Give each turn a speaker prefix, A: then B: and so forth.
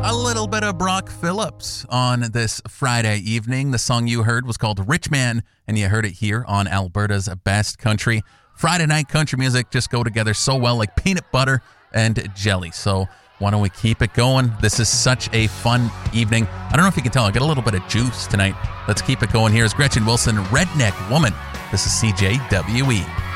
A: A little bit of Brock Phillips on this Friday evening. The song you heard was called Rich Man, and you heard it here on Alberta's Best Country. Friday night country music just go together so well like peanut butter and jelly. So why don't we keep it going? This is such a fun evening. I don't know if you can tell, I got a little bit of juice tonight. Let's keep it going. Here's Gretchen Wilson, Redneck Woman. This is CJWE.